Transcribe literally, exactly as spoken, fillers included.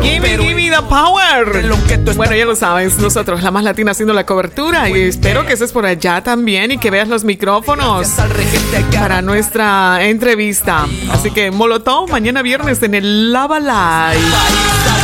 Give me, give me the power. Bueno, ya lo sabes, nosotros, La Más Latina, haciendo la cobertura. Y espero que estés por allá también y que veas los micrófonos para nuestra entrevista. Así que Molotov, mañana viernes en el Lava Live.